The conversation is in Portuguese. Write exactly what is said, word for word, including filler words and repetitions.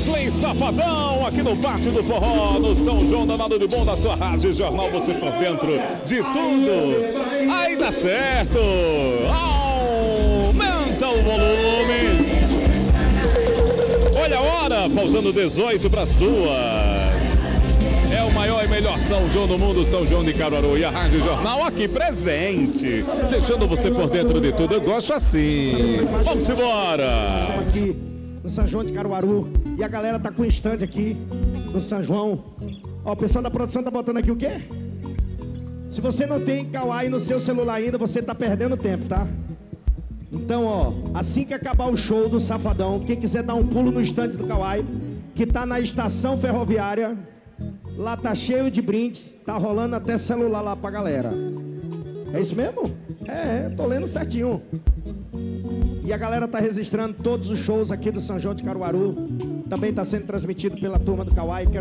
Wesley Safadão, aqui no Pátio do Forró, no São João, danado de bom da sua rádio jornal, você por dentro de tudo. Aí dá certo, aumenta o volume. Olha a hora, faltando dezoito para as duas. É o maior e melhor São João do mundo, São João de Caruaru, e a Rádio Jornal aqui presente, deixando você por dentro de tudo. Eu gosto assim. Vamos embora. Aqui no São João de Caruaru, e a galera tá com estande aqui no São João. Ó, o pessoal da produção tá botando aqui o quê? Se você não tem Kawai no seu celular ainda, você tá perdendo tempo, tá? Então, ó, assim que acabar o show do Safadão, quem quiser dar um pulo no estande do Kawai, que tá na estação ferroviária, lá tá cheio de brindes, tá rolando até celular lá pra galera. É isso mesmo? É, é, tô lendo certinho. E a galera tá registrando todos os shows aqui do São João de Caruaru. Também tá sendo transmitido pela turma do Kawai.